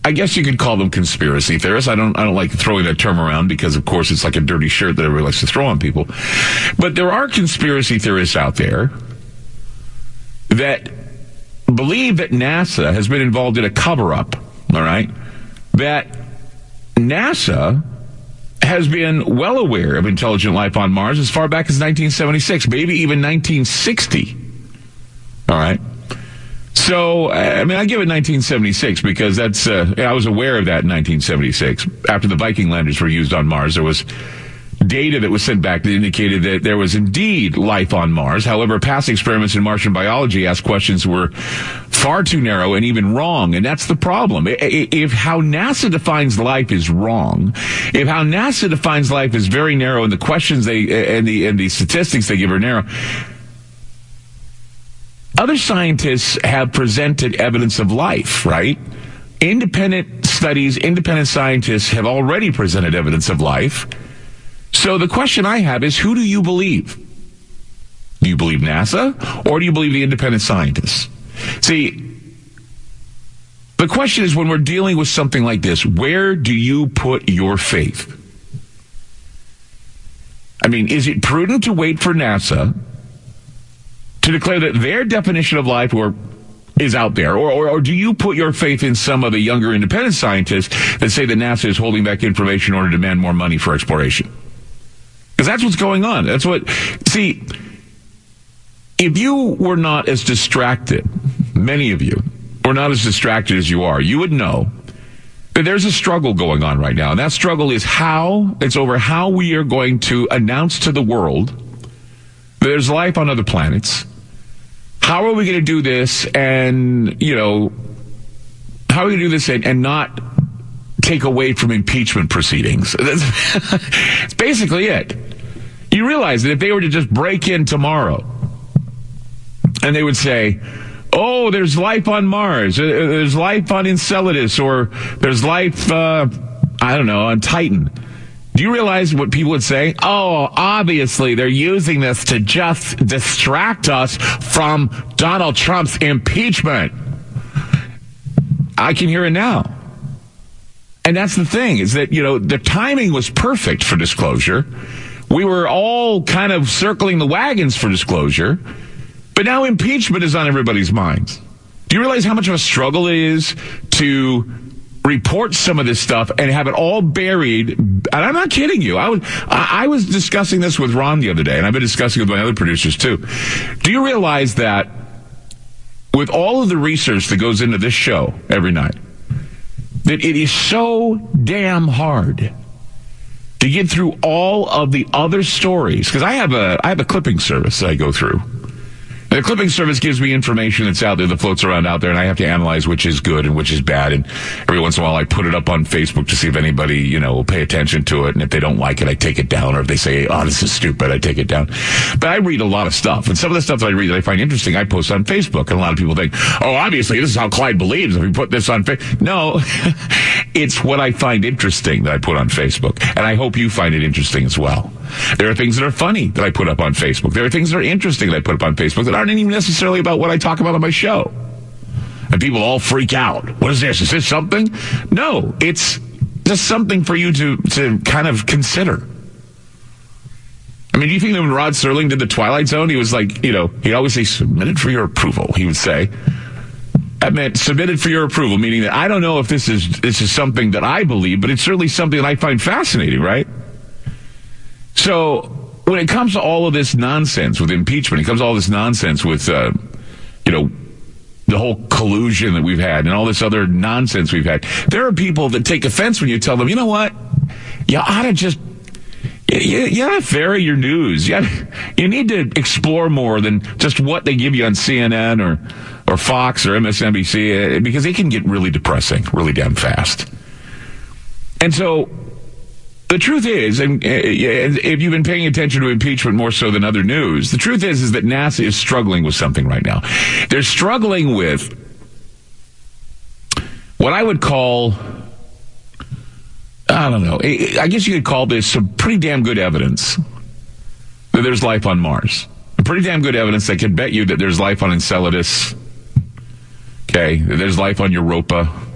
I guess you could call them conspiracy theorists. I don't like throwing that term around because, of course, it's like a dirty shirt that everybody likes to throw on people. But there are conspiracy theorists out there that believe that NASA has been involved in a cover-up, all right? That NASA has been well aware of intelligent life on Mars as far back as 1976, maybe even 1960, all right? So, I mean, I give it 1976 because that's, I was aware of that in 1976. After the Viking landers were used on Mars, there was data that was sent back that indicated that there was indeed life on Mars. However, past experiments in Martian biology asked questions that were far too narrow and even wrong. And that's the problem. If how NASA defines life is wrong, if how NASA defines life is very narrow and the questions and the statistics they give are narrow, other scientists have presented evidence of life, right? Independent studies, independent scientists have already presented evidence of life. So the question I have is, who do you believe? Do you believe NASA or do you believe the independent scientists? See, the question is, when we're dealing with something like this, where do you put your faith? I mean, is it prudent to wait for NASA to declare that their definition of life is out there? Or do you put your faith in some of the younger independent scientists that say that NASA is holding back information in order to demand more money for exploration? Because that's what's going on. See, if you were not as distracted, many of you were not as distracted as you are, you would know that there's a struggle going on right now. And that struggle is it's over how we are going to announce to the world that there's life on other planets. How are we going to do this and, how are we going to do this and not take away from impeachment proceedings? That's basically it. You realize that if they were to just break in tomorrow and they would say, oh, there's life on Mars, there's life on Enceladus, or there's life, on Titan. Do you realize what people would say? Oh, obviously they're using this to just distract us from Donald Trump's impeachment. I can hear it now. And that's the thing, is that, the timing was perfect for disclosure. We were all kind of circling the wagons for disclosure. But now impeachment is on everybody's minds. Do you realize how much of a struggle it is to report some of this stuff and have it all buried? And I'm not kidding you. I was discussing this with Ron the other day, and I've been discussing it with my other producers too. Do you realize that with all of the research that goes into this show every night, that it is so damn hard to get through all of the other stories? Because I have a clipping service that I go through. And the clipping service gives me information that's out there, that floats around out there, and I have to analyze which is good and which is bad. And every once in a while I put it up on Facebook to see if anybody, will pay attention to it. And if they don't like it, I take it down. Or if they say, oh, this is stupid, I take it down. But I read a lot of stuff. And some of the stuff that I read that I find interesting, I post on Facebook. And a lot of people think, oh, obviously this is how Clyde believes if we put this on Facebook. No, it's what I find interesting that I put on Facebook. And I hope you find it interesting as well. There are things that are funny that I put up on Facebook. There are things that are interesting that I put up on Facebook that aren't even necessarily about what I talk about on my show. And people all freak out. What is this? Is this something? No, it's just something for you to kind of consider. I mean, do you think that when Rod Serling did The Twilight Zone, he was like, he'd always say, submitted for your approval, he would say. That meant submitted for your approval, meaning that I don't know if this is something that I believe, but it's certainly something that I find fascinating, right? So when it comes to all of this nonsense with impeachment, it comes to all this nonsense with, the whole collusion that we've had and all this other nonsense we've had. There are people that take offense when you tell them, you know what? You ought to just, you ought to vary your news. You need to explore more than just what they give you on CNN or Fox or MSNBC, because it can get really depressing really damn fast. And so the truth is, and if you've been paying attention to impeachment more so than other news, the truth is that NASA is struggling with something right now. They're struggling with what I would call, I don't know, I guess you could call this some pretty damn good evidence that there's life on Mars. Pretty damn good evidence that could bet you that there's life on Enceladus. Okay, that there's life on Europa.